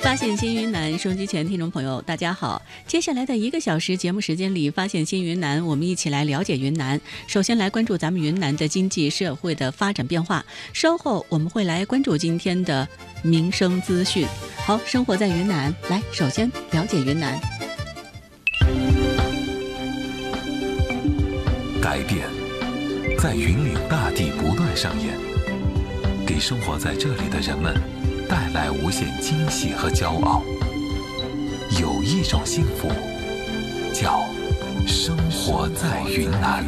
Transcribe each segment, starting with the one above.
发现新云南，收机前听众朋友大家好，接下来的1个小时节目时间里，发现新云南，我们一起来了解云南。首先来关注咱们云南的经济社会的发展变化，稍后我们会来关注今天的民生资讯。好，生活在云南，来首先了解云南。 改变在云岭大地不断上演，给生活在这里的人们带来无限惊喜和骄傲。有一种幸福叫生活在云南。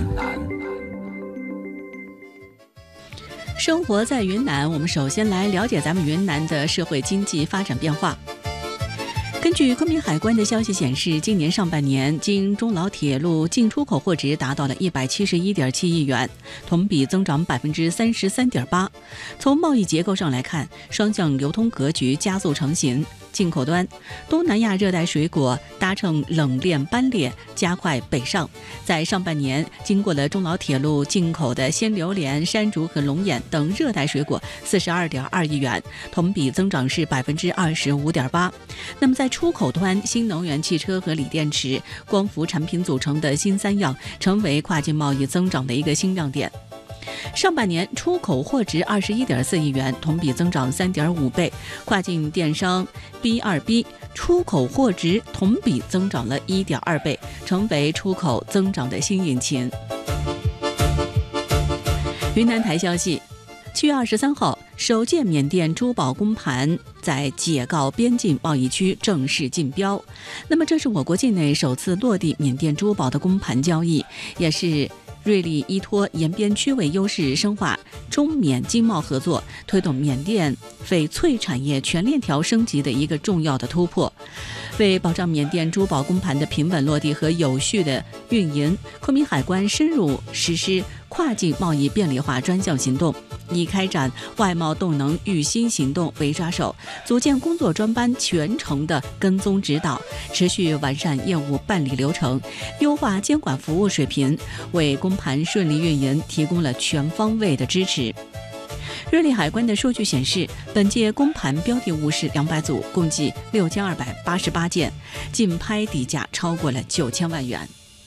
生活在云南，我们首先来了解咱们云南的社会经济发展变化。根据昆明海关的消息显示，今年上半年经中老铁路进出口货值达到了171.7亿元，同比增长33.8%。从贸易结构上来看，双向流通格局加速成型。进口端，东南亚热带水果搭乘冷链班列加快北上。在上半年，经过了中老铁路进口的鲜榴莲、山竹和龙眼等热带水果42.2亿元，同比增长是25.8%。那么在出口端，新能源汽车和锂电池、光伏产品组成的新三样，成为跨境贸易增长的一个新亮点。上半年出口货值21.4亿元，同比增长3.5倍。跨境电商 B2B 出口货值同比增长了1.2倍，成为出口增长的新引擎。云南台消息，7月23号，首届缅甸珠宝公盘在解告边境贸易区正式竞标。那么，这是我国境内首次落地缅甸珠宝的公盘交易，也是瑞丽依托沿边区位优势，深化中缅经贸合作，推动缅甸翡翠产业全链条升级的一个重要的突破。为保障缅甸珠宝公盘的平稳落地和有序的运营，昆明海关深入实施跨境贸易便利化专项行动，以开展外贸动能育新行动为抓手，组建工作专班，全程的跟踪指导，持续完善业务办理流程，优化监管服务水平，为公盘顺利运营提供了全方位的支持。瑞丽海关的数据显示，本届公盘标的物是200组，共计6288件，竞拍底价超过了9000万元。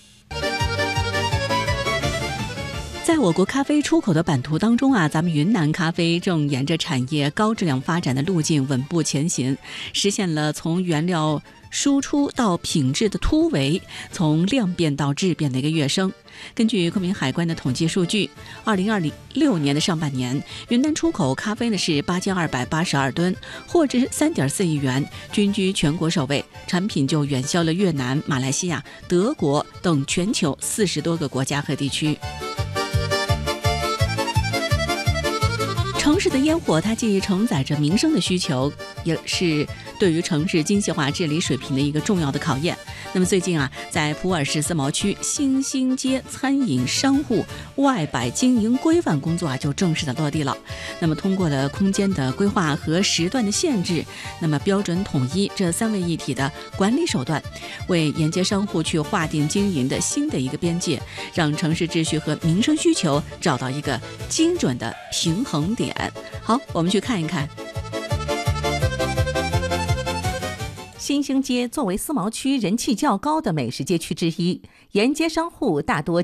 在我国咖啡出口的版图当中咱们云南咖啡正沿着产业高质量发展的路径稳步前行，实现了从原料输出到品质的突围，从量变到质变的一个跃升。根据昆明海关的统计数据，2026年的上半年，云南出口咖啡是8282吨，货值3.4亿元，均居全国首位，产品就远销了越南、马来西亚、德国等全球40多个国家和地区。城市的烟火，它既承载着民生的需求，也是对于城市精细化治理水平的一个重要的考验。那么最近在普洱市思茅区新兴街餐饮商户外摆经营规范工作就正式的落地了。那么通过了空间的规划和时段的限制，那么标准统一这3位一体的管理手段，为沿街商户去划定经营的新的一个边界，让城市秩序和民生需求找到一个精准的平衡点。好，我们去看一看。 新兴街作为思茅区人气较高的美食街区之一，沿街商户大多